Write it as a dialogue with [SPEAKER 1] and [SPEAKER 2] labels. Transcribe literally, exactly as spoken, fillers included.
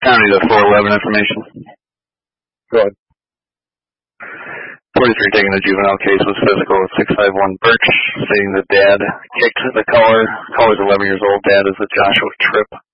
[SPEAKER 1] County to four eleven information.
[SPEAKER 2] Go ahead.
[SPEAKER 1] forty-three taking the juvenile case was physical with six five one Birch, stating that dad kicked the caller. Caller's eleven years old. Dad is a Joshua Tripp.